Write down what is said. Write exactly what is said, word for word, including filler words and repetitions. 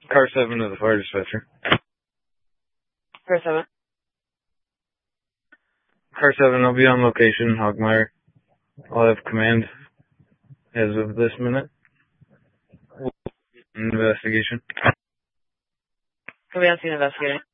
Car seven to the fire dispatcher. Car seven. Car seven, I'll be on location, Hogmeyer. I'll have command as of this minute. Investigation. Can we ask you investigating?